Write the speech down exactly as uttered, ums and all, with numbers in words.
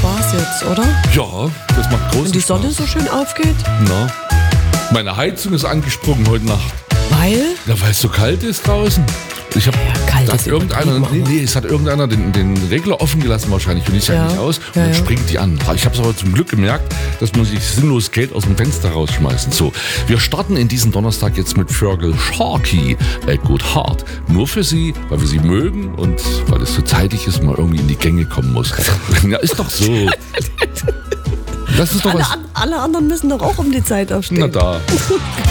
Spaß jetzt, oder? Ja, das macht großen Wenn die Sonne Spaß. so schön aufgeht. Na, meine Heizung ist angesprungen heute Nacht. Weil? Ja, weil es so kalt ist draußen. Ich habe Ja, kalt da hat ist irgendeiner, übertrieben, nee, nee, es hat irgendeiner den, den Regler offen gelassen wahrscheinlich und ich sag Ja, nicht aus und ja, dann ja. springt die an. Ich habe es aber zum Glück gemerkt, dass man sich sinnlos Geld aus dem Fenster rausschmeißen. So, wir starten in diesen Donnerstag jetzt mit Fergal Sharkey, A Good Heart. Nur für Sie, weil wir Sie mögen und weil es so zeitig ist, mal irgendwie in die Gänge kommen muss. Ja, ist doch so. Das ist doch Alle, was. an- alle anderen müssen doch auch um die Zeit aufstehen. Na da.